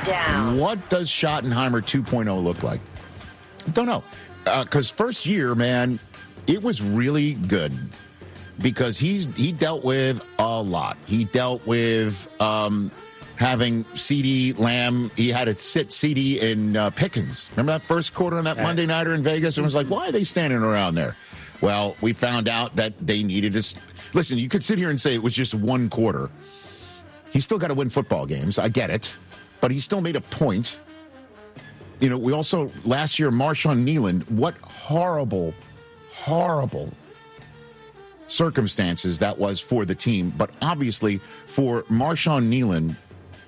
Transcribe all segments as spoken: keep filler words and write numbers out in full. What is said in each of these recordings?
down. What does Schottenheimer two point oh look like? Don't know. Because uh, first year, man, it was really good. Because he's he dealt with a lot. He dealt with um, having CeeDee Lamb. He had to sit CeeDee in uh, Pickens. Remember that first quarter on that Monday nighter in Vegas? It was like, why are they standing around there? Well, we found out that they needed to. Listen, you could sit here and say it was just one quarter. He's still got to win football games. I get it. But he still made a point. You know, we also, last year, Marshawn Kneeland, what horrible, horrible circumstances that was for the team. But obviously, for Marshawn Kneeland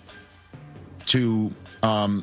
to um,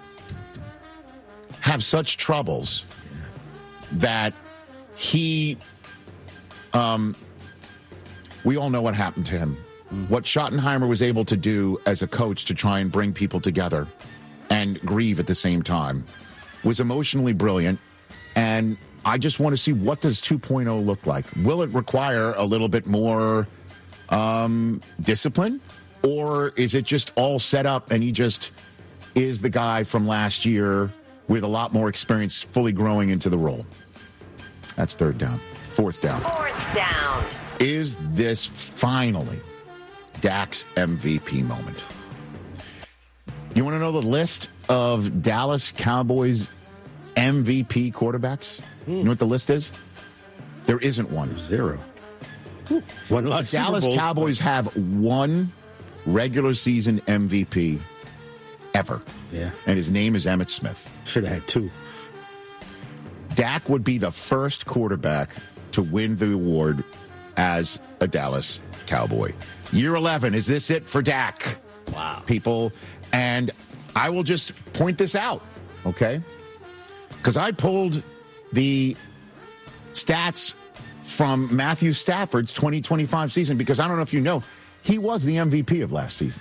have such troubles that he, um, we all know what happened to him. Mm-hmm. What Schottenheimer was able to do as a coach to try and bring people together and grieve at the same time was emotionally brilliant. And I just want to see, what does two point oh look like? Will it require a little bit more um, discipline? Or is it just all set up and he just is the guy from last year with a lot more experience fully growing into the role? That's third down. Fourth down. Fourth down. Is this finally Dak's M V P moment? You want to know the list of Dallas Cowboys M V P quarterbacks? You know what the list is? There isn't one. Zero. One lot. The Dallas Cowboys have one regular season M V P ever. Yeah. And his name is Emmitt Smith. Should have had two. Dak would be the first quarterback to win the award as a Dallas Cowboy. Year eleven, is this it for Dak? Wow. People, and I will just point this out, okay? Because I pulled the stats from Matthew Stafford's twenty twenty-five season, because I don't know if you know, he was the M V P of last season.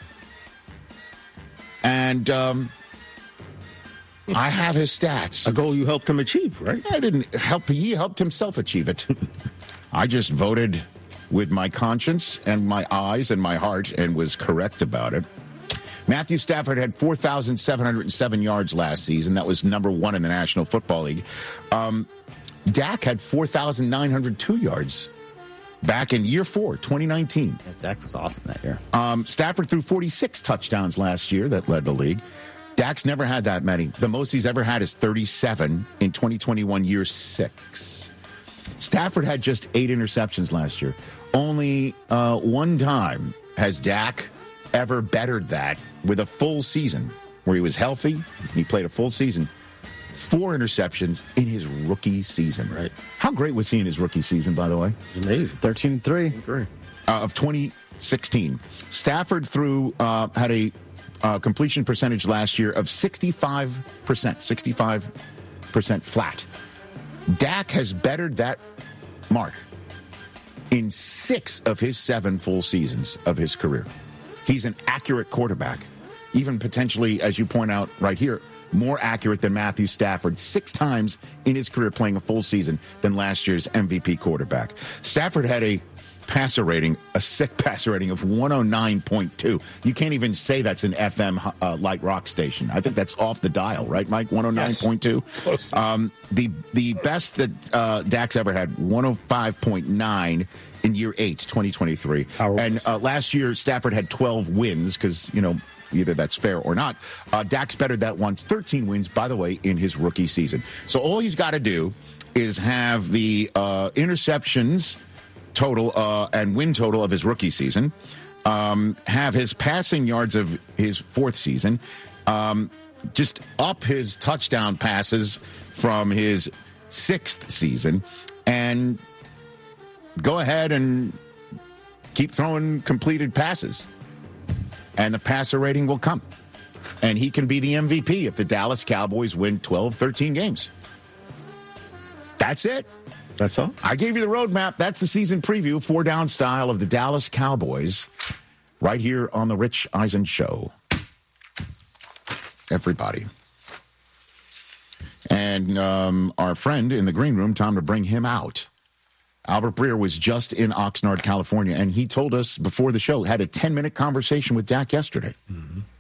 And um, I have his stats. A goal you helped him achieve, right? I didn't help. He helped himself achieve it. I just voted with my conscience and my eyes and my heart and was correct about it. Matthew Stafford had four thousand seven hundred seven yards last season. That was number one in the National Football League. Um, Dak had four thousand nine hundred two yards back in year four, twenty nineteen. Yeah, Dak was awesome that year. Um, Stafford threw forty-six touchdowns last year that led the league. Dak's never had that many. The most he's ever had is thirty-seven in twenty twenty-one, year six. Stafford had just eight interceptions last year. Only uh, one time has Dak ever bettered that with a full season where he was healthy and he played a full season. Four interceptions in his rookie season. Right. How great was he in his rookie season, by the way? Amazing. thirteen and three. Three. Uh, of twenty sixteen. Stafford threw, uh, had a uh, completion percentage last year of sixty-five percent. sixty-five percent flat. Dak has bettered that mark in six of his seven full seasons of his career. He's an accurate quarterback, even potentially, as you point out right here, more accurate than Matthew Stafford, six times in his career playing a full season than last year's M V P quarterback. Stafford had a passer rating, a sick passer rating of one oh nine point two. You can't even say that's an F M uh, light rock station. I think that's off the dial, right, Mike? one oh nine point two? Yes. Um, the, the best that uh, Dak's ever had, one oh five point nine in year eight, twenty twenty-three. How and uh, last year, Stafford had twelve wins because, you know, either that's fair or not. Uh, Dak's bettered that once, thirteen wins, by the way, in his rookie season. So all he's got to do is have the uh, interceptions total uh, and win total of his rookie season, um, have his passing yards of his fourth season, um, just up his touchdown passes from his sixth season, and go ahead and keep throwing completed passes. And the passer rating will come. And he can be the M V P if the Dallas Cowboys win twelve, thirteen games. That's it. That's all? I gave you the roadmap. That's the season preview, four down style of the Dallas Cowboys, right here on the Rich Eisen Show. Everybody. And um, our friend in the green room, time to bring him out. Albert Breer was just in Oxnard, California, and he told us before the show, had a ten-minute conversation with Dak yesterday. Mm-hmm.